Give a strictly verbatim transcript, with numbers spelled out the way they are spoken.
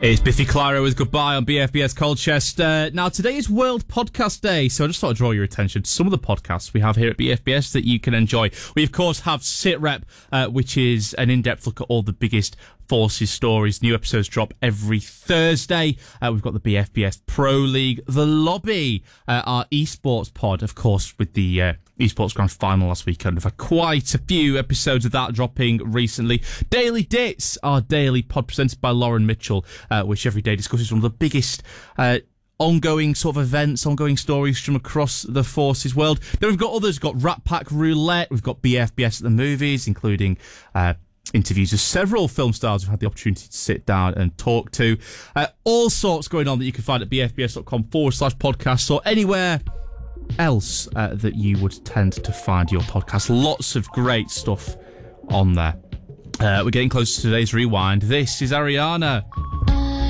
It's Biffy Clyro with Goodbye on B F B S Colchester. Now, today is World Podcast Day, so I just thought I'd draw your attention to some of the podcasts we have here at B F B S that you can enjoy. We, of course, have SitRep, uh, which is an in-depth look at all the biggest Forces stories. New episodes drop every Thursday. Uh, we've got the B F B S Pro League, The Lobby, uh, our esports pod, of course, with the uh, esports grand final last weekend. We've had quite a few episodes of that dropping recently. Daily Dits, our daily pod presented by Lauren Mitchell, uh, which every day discusses one of the biggest uh, ongoing sort of events, ongoing stories from across the Forces world. Then we've got others. We've got Rat Pack Roulette. We've got B F B S at the movies, including uh, interviews with several film stars we've had the opportunity to sit down and talk to. Uh, all sorts going on that you can find at bfbs.com forward slash podcasts or anywhere else uh, that you would tend to find your podcast. Lots of great stuff on there. Uh, we're getting close to today's rewind. This is Ariana.